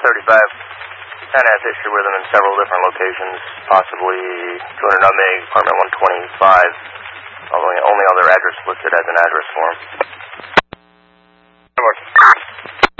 35 kind of has issue with them in several different locations, possibly 200 Nutmeg, apartment 125, although only other address listed as an address for him.